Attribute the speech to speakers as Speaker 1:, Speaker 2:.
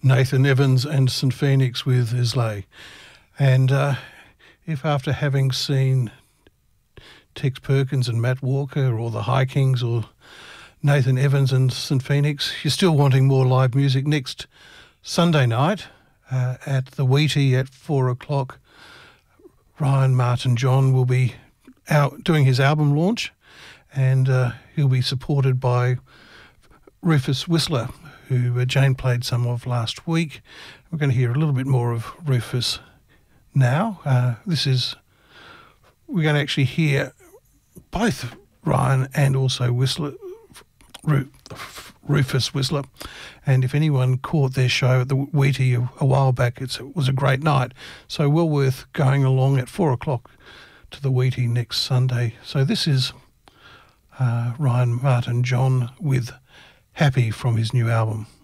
Speaker 1: Nathan Evans and St Phoenix with Islay. And if after having seen Tex Perkins and Matt Walker or the High Kings or Nathan Evans and St Phoenix, you're still wanting more live music, next Sunday night at the Wheatie at 4 o'clock, Ryan Martin John will be out doing his album launch, and he'll be supported by Rufus Whistler, who Jane played some of last week. We're going to hear a little bit more of Rufus now. We're going to actually hear both Ryan and also Whistler, Rufus Whistler. And if anyone caught their show at the Wheatie a while back, it was a great night. So well worth going along at 4 o'clock to the Wheatie next Sunday. So this is Ryan Martin John with Happy from his new album.